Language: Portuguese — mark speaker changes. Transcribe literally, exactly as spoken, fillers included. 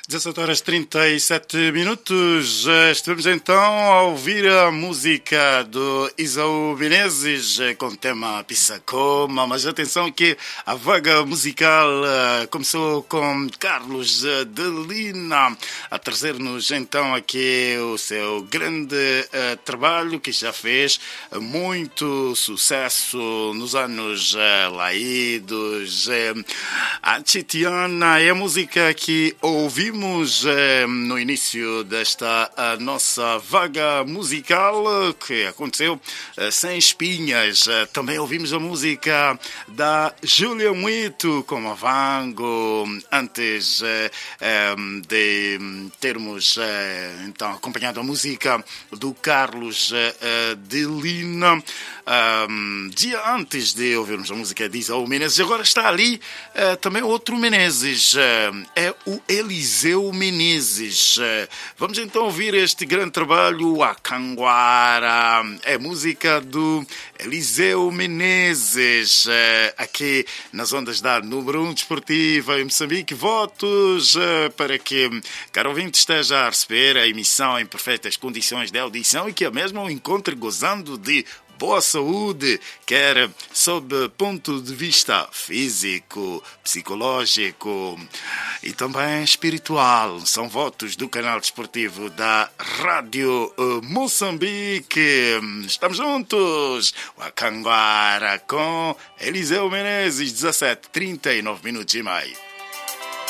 Speaker 1: dezassete horas e trinta e sete minutos. Estivemos então a ouvir a música do Isaú Menezes com o tema Pissacoma, mas atenção que a vaga musical começou com Carlos de Lina a trazer-nos então aqui o seu grande uh, trabalho que já fez muito sucesso nos anos uh, laídos. Uh, a Chitiana é a música que ouvimos eh, no início desta a nossa vaga musical que aconteceu eh, sem espinhas. Eh, também ouvimos a música da Júlia Muito com a Vango, antes eh, eh, de termos eh, então acompanhado a música do Carlos eh, de Lina. Um, dia antes de ouvirmos a música de Isaú Menezes, agora está ali uh, também outro Menezes, uh, é o Eliseu Menezes. Uh, vamos então ouvir este grande trabalho, a Canguara, é música do Eliseu Menezes, uh, aqui nas ondas da número um desportiva em Moçambique. Votos uh, para que caro ouvinte esteja a receber a emissão em perfeitas condições de audição e que a mesma o encontre gozando de boa saúde, quer sob ponto de vista físico, psicológico e também espiritual. São votos do canal desportivo da Rádio Moçambique. Estamos juntos. O Acanguara com Eliseu Menezes, dezassete, trinta e nove minutos e meio.